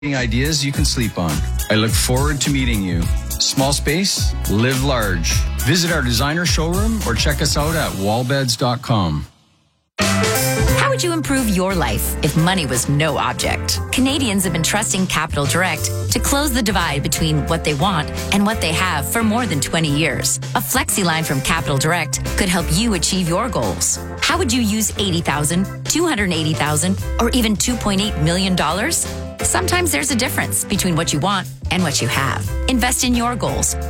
ideas you can sleep on. I look forward to meeting you. Small space, live large. Visit our designer showroom or check us out at wallbeds.com. How would you improve your life if money was no object? Canadians have been trusting Capital Direct to close the divide between what they want and what they have for more than 20 years. A flexi line from Capital Direct could help you achieve your goals. How would you use $80,000, $280,000, or even $2.8 million? Sometimes there's a difference between what you want and what you have. Invest in your goals.